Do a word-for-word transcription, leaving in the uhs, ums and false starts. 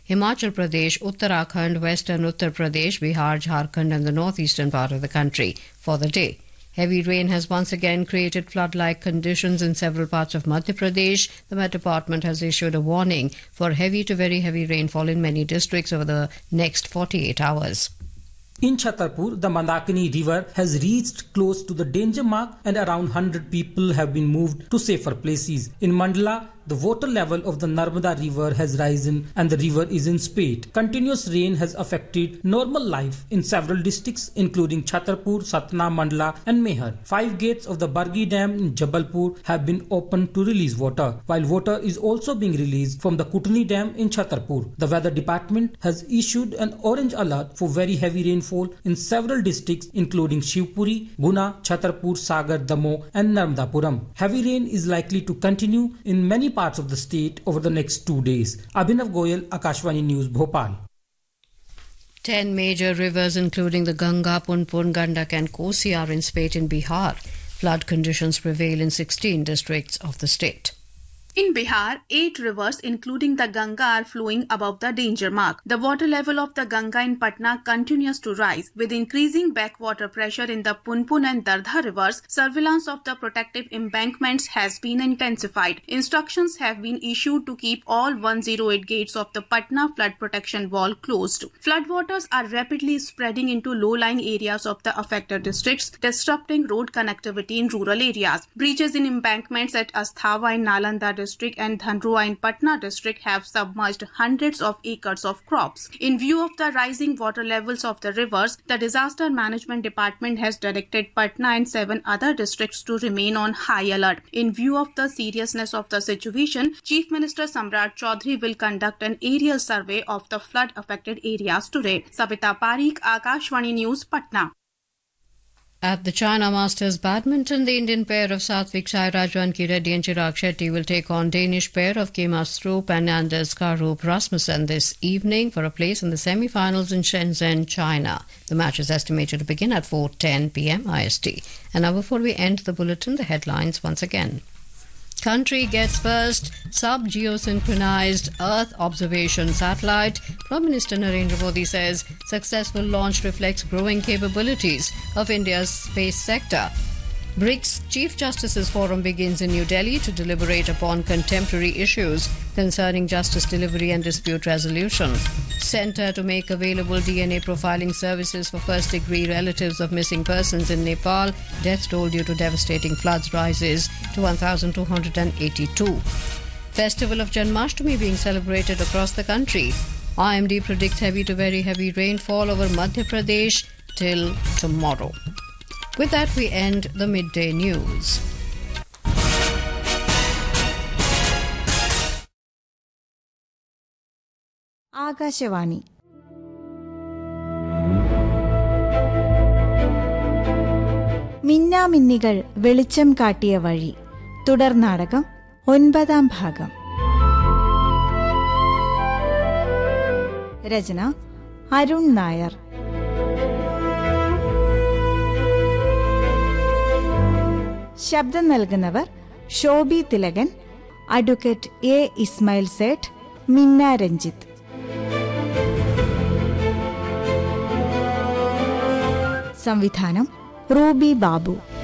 Himachal Pradesh, Uttarakhand, Western Uttar Pradesh, Bihar, Jharkhand and the northeastern part of the country for the day. Heavy rain has once again created flood-like conditions in several parts of Madhya Pradesh. The Met Department has issued a warning for heavy to very heavy rainfall in many districts over the next forty-eight hours. In Chhatarpur, the Mandakini river has reached close to the danger mark and around one hundred people have been moved to safer places. In Mandla, the water level of the Narmada river has risen and the river is in spate. Continuous rain has affected normal life in several districts including Chhatarpur, Satna, Mandla and Mehar. Five gates of the Bargi Dam in Jabalpur have been opened to release water, while water is also being released from the Kutni Dam in Chhatarpur. The weather department has issued an orange alert for very heavy rainfall in several districts including Shivpuri, Guna, Chhatarpur, Sagar, Damo and Narmadapuram. Heavy rain is likely to continue in many parts of the state over the next two days. Abhinav Goyal, Akashvani News, Bhopal. Ten major rivers including the Ganga, Punpun, Gandak and Kosi are in spate in Bihar. Flood conditions prevail in sixteen districts of the state. In Bihar, eight rivers including the Ganga are flowing above the danger mark. The water level of the Ganga in Patna continues to rise. With increasing backwater pressure in the Punpun and Dardha rivers, surveillance of the protective embankments has been intensified. Instructions have been issued to keep all one hundred eight gates of the Patna flood protection wall closed. Floodwaters are rapidly spreading into low-lying areas of the affected districts, disrupting road connectivity in rural areas. Breaches in embankments at Asthava in Nalanda district and Dhandrua in Patna district have submerged hundreds of acres of crops. In view of the rising water levels of the rivers, the Disaster Management Department has directed Patna and seven other districts to remain on high alert. In view of the seriousness of the situation, Chief Minister Samrat Chaudhary will conduct an aerial survey of the flood-affected areas today. Savita Parikh, Akashvani News, Patna. At the China Masters Badminton, the Indian pair of Satvik Sairaj, Ranki Reddy and Chirag Shetty will take on Danish pair of Kima Strup and Anders Karup Rasmussen this evening for a place in the semi-finals in Shenzhen, China. The match is estimated to begin at four ten p.m. I S T. And now before we end the bulletin, the headlines once again. Country gets first sub-geosynchronized Earth observation satellite. Prime Minister Narendra Modi says successful launch reflects growing capabilities of India's space sector. BRICS Chief Justices Forum begins in New Delhi to deliberate upon contemporary issues concerning justice delivery and dispute resolution. Centre to make available D N A profiling services for first-degree relatives of missing persons in Nepal. Death toll due to devastating floods rises to one thousand two hundred eighty-two. Festival of Janmashtami being celebrated across the country. I M D predicts heavy to very heavy rainfall over Madhya Pradesh till tomorrow. With that, we end the midday news. Akashvani മിന്നാമിന്നികൾ വെളിച്ചം കാട്ടിയ വഴി തുടർ നാടകം ഒൻപതാം ഭാഗം. രചന അരുൺ നായർ. ശബ്ദം നൽകുന്നവർ Shobhi Thilakan, advocate A Ismail Sait, മിന്ന രഞ്ജിത്ത്. സംവിധാനം റൂബി ബാബു.